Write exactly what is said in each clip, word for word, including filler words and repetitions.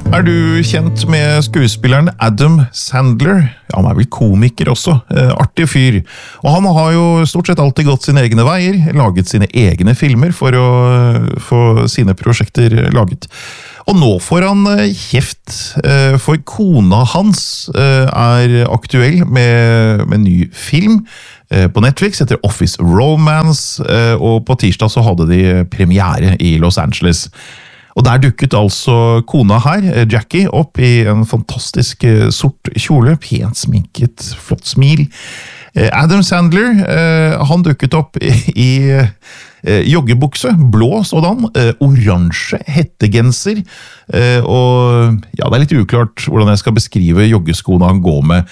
Er du kjent med skuespilleren Adam Sandler? Ja, han er vel komiker også. Eh, artig fyr. Og han har jo stort sett alltid gått sine egne veier, laget sine egne filmer for å få sine prosjekter laget. Og nå får han kjeft, eh, for kona hans eh, er aktuell med, med en ny film eh, på Netflix, heter Office Romance, eh, og på tirsdag så hadde de premiere i Los Angeles. Og der dukket altså kona her, Jackie, opp i en fantastisk sort kjole, pent sminket, flott smil. Adam Sandler, han dukket opp i joggebukse, blå sådan, oransje hettegenser, og ja, det er litt uklart hvordan jeg skal beskrive joggeskoene han går med.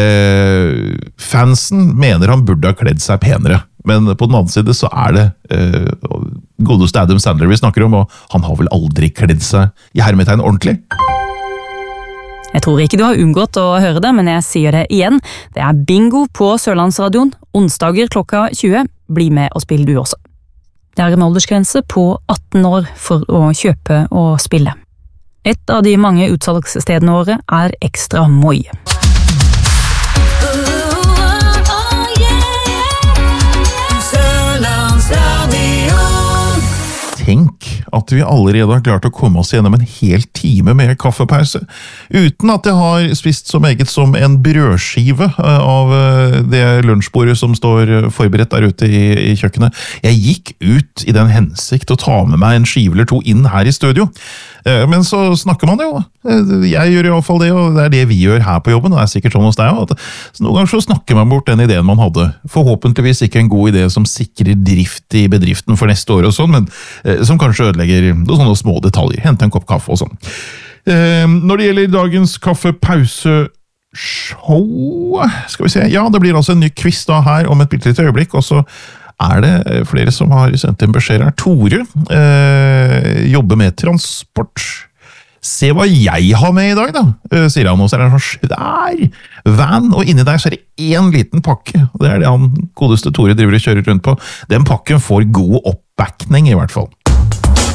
Fansen mener han burde ha kledd seg penere, men på den andre side så er det godeste Adam Sandler vi snakker om, og han har vel aldri kledd seg i hermetegn ordentlig. Jeg tror ikke du har unngått å høre det, men jeg sier det igjen. Det er bingo på Sørlandsradioen, onsdager klokka tjue. Bli med og spill du også. Det er en aldersgrense på atten år for å kjøpe og spille. Et av de mange utsalgsstedene våre er Ekstra Moi. Tenk at vi allerede har klart å komme oss gjennom en hel time med kaffepause, uten at jeg har spist så meget som en brødskive av det lunsjbordet som står forberedt der ute i, i kjøkkenet. Jeg gikk ut i den hensikt å ta med meg en skive eller to inn her i studio, men så snakker man jo. Jeg gjør i hvert fall det, og det er det vi gjør her på jobben, og det er sikkert sånn hos deg også. Så noen ganger så snakker man bort den ideen man hadde. Forhåpentligvis ikke en god idé som sikrer drift i bedriften for neste år og sånn, men som kanskje ødelegger noen sånne små detaljer. Hente en kopp kaffe og sånn. Når det gjelder dagens kaffepause show, skal vi se, ja, det blir altså en ny quiz da her om et bitte litt øyeblikk, og så er det flere som har sendt en beskjed her. Tore eh, jobber med transport. Se hva jeg har med i dag da, eh, sier han, og så er det en sånn svær van, og inni der så er det en liten pakke, og det er det han godeste Tore driver og kjører rundt på. Den pakken får god oppbakning i hvert fall.